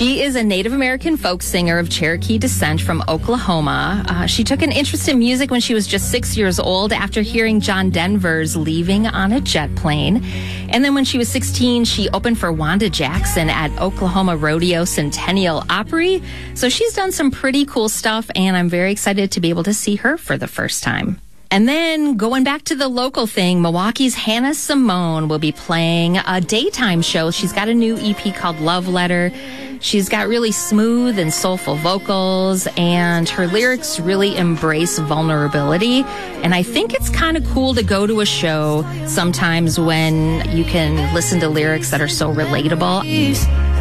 She is a Native American folk singer of Cherokee descent from Oklahoma. She took an interest in music when she was just 6 years old after hearing John Denver's Leaving on a Jet Plane. And then when she was 16, she opened for Wanda Jackson at Oklahoma Rodeo Centennial Opry. So she's done some pretty cool stuff, and I'm very excited to be able to see her for the first time. And then going back to the local thing, Milwaukee's Hannah Simone will be playing a daytime show. She's got a new EP called Love Letter. She's got really smooth and soulful vocals, and her lyrics really embrace vulnerability. And I think it's kind of cool to go to a show sometimes when you can listen to lyrics that are so relatable.